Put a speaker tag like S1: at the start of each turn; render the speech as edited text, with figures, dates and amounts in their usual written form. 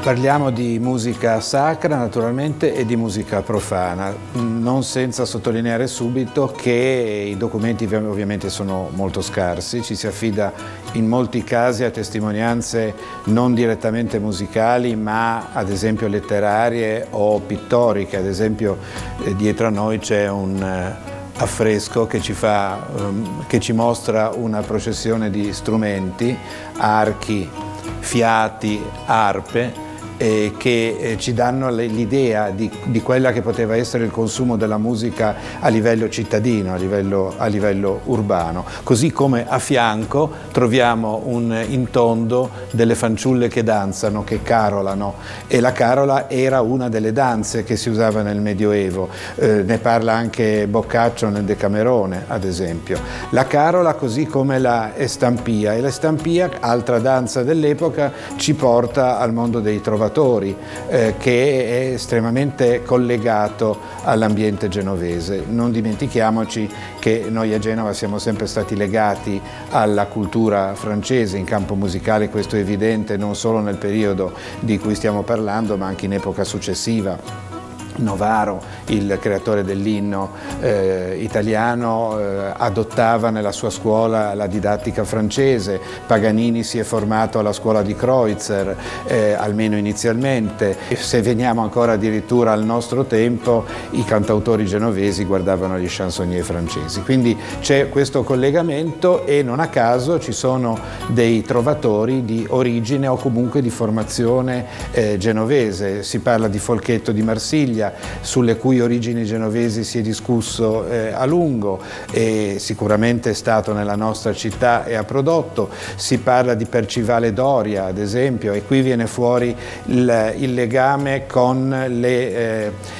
S1: Parliamo di musica sacra naturalmente e di musica profana, non senza sottolineare subito che i documenti ovviamente sono molto scarsi, ci si affida in molti casi a testimonianze non direttamente musicali ma ad esempio letterarie o pittoriche. Ad esempio dietro a noi c'è un affresco che ci mostra una processione di strumenti, archi, fiati, arpe, che ci danno l'idea di quella che poteva essere il consumo della musica a livello cittadino, a livello urbano. Così come a fianco troviamo un intondo delle fanciulle che danzano, che carolano, e la carola era una delle danze che si usava nel Medioevo, ne parla anche Boccaccio nel Decamerone, ad esempio. La carola così come la estampia, e l'estampia, altra danza dell'epoca, ci porta al mondo dei trovatori, che è estremamente collegato all'ambiente genovese. Non dimentichiamoci che noi a Genova siamo sempre stati legati alla cultura francese in campo musicale, questo è evidente non solo nel periodo di cui stiamo parlando ma anche in epoca successiva. Novaro, il creatore dell'inno italiano, adottava nella sua scuola la didattica francese. Paganini si è formato alla scuola di Kreutzer, almeno inizialmente. E se veniamo ancora addirittura al nostro tempo, i cantautori genovesi guardavano gli chansonnier francesi. Quindi c'è questo collegamento e non a caso ci sono dei trovatori di origine o comunque di formazione genovese. Si parla di Folchetto di Marsiglia, sulle cui origini genovesi si è discusso a lungo e sicuramente è stato nella nostra città e ha prodotto. Si parla di Percivale Doria, ad esempio, e qui viene fuori il legame con